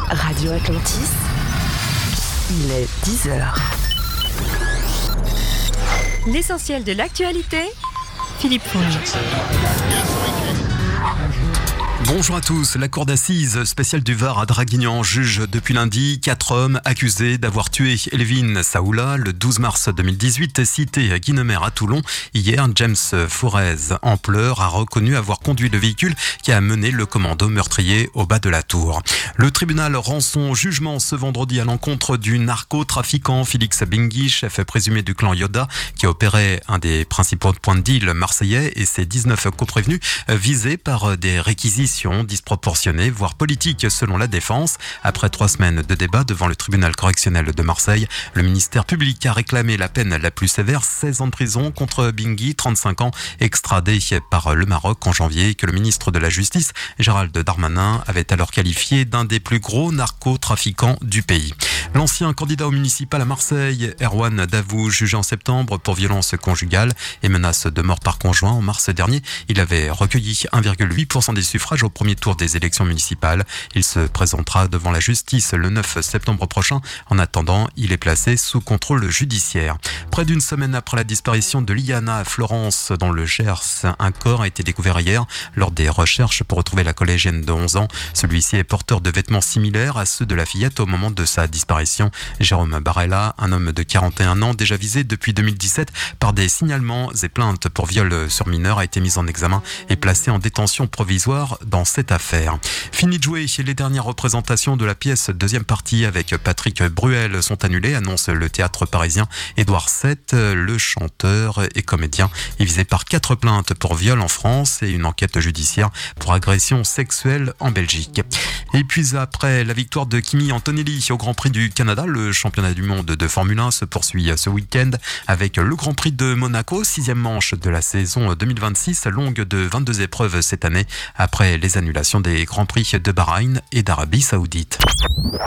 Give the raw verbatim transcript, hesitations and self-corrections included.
Radio Atlantis, il est dix heures. L'essentiel de l'actualité, Philippe Fonge. Bonjour à tous. La cour d'assises spéciale du Var à Draguignan juge depuis lundi quatre hommes accusés d'avoir tué Elvin Saoula le douze mars deux mille dix-huit, cité à Guinemer à Toulon. Hier, James Fourez, en pleurs, a reconnu avoir conduit le véhicule qui a mené le commando meurtrier au bas de la tour. Le tribunal rend son jugement ce vendredi à l'encontre du narcotrafiquant Félix Bingui, chef présumé du clan Yoda, qui opérait un des principaux points de deal marseillais, et ses dix-neuf co-prévenus visés par des réquisitions disproportionnées, voire politiques selon la défense. Après trois semaines de débat devant le tribunal correctionnel de Marseille, le ministère public a réclamé la peine la plus sévère, seize ans de prison contre Bingui, trente-cinq ans, extradé par le Maroc en janvier, que le ministre de la Justice, Gérald Darmanin, avait alors qualifié d'un des plus gros narcotrafiquants du pays. L'ancien candidat au municipal à Marseille, Erwan Davout, jugé en septembre pour violence conjugale et menace de mort par conjoint. En mars dernier, il avait recueilli un virgule huit pour cent des suffrages au premier tour des élections municipales. Il se présentera devant la justice le neuf septembre prochain. En attendant, il est placé sous contrôle judiciaire. Près d'une semaine après la disparition de Liana à Florence, dans le Gers, un corps a été découvert hier lors des recherches pour retrouver la collégienne de onze ans. Celui-ci est porteur de vêtements similaires à ceux de la fillette au moment de sa disparition. Jérôme Barella, un homme de quarante et un ans, déjà visé depuis deux mille dix-sept par des signalements et plaintes pour viol sur mineur, a été mis en examen et placé en détention provisoire dans cette affaire. Fini de jouer, les dernières représentations de la pièce deuxième partie avec Patrick Bruel sont annulées, annonce le théâtre parisien. Édouard sept, le chanteur et comédien, est visé par quatre plaintes pour viol en France et une enquête judiciaire pour agression sexuelle en Belgique. Et puis après la victoire de Kimi Antonelli au Grand Prix du Canada, le championnat du monde de Formule un se poursuit ce week-end avec le Grand Prix de Monaco, sixième manche de la saison deux mille vingt-six, longue de vingt-deux épreuves cette année, après les annulations des Grands Prix de Bahreïn et d'Arabie Saoudite.